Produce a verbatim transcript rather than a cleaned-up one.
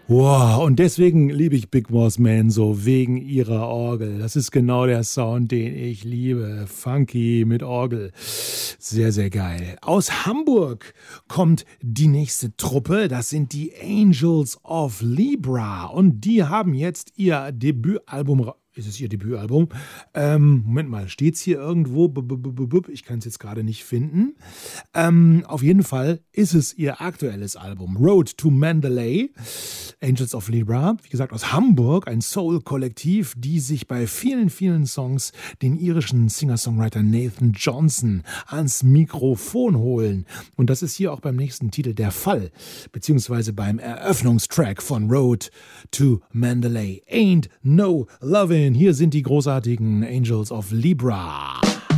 Wow, und deswegen liebe ich Big Boss Man so, wegen ihrer Orgel. Das ist genau der Sound, den ich liebe. Funky mit Orgel. Sehr, sehr geil. Aus Hamburg kommt die nächste Truppe. Das sind die Angels of Libra. Und die haben jetzt ihr Debütalbum ra- Ist es ihr Debütalbum? Ähm, Moment mal, steht's hier irgendwo? B -b -b -b -b ich kann es jetzt gerade nicht finden. Ähm, auf jeden Fall ist es ihr aktuelles Album, Road to Mandalay. Angels of Libra, wie gesagt aus Hamburg, ein Soul-Kollektiv, die sich bei vielen, vielen Songs den irischen Singer-Songwriter Nathan Johnson ans Mikrofon holen. Und das ist hier auch beim nächsten Titel der Fall, beziehungsweise beim Eröffnungstrack von Road to Mandalay. Ain't No Lovin'. Hier sind die großartigen Angels of Libra.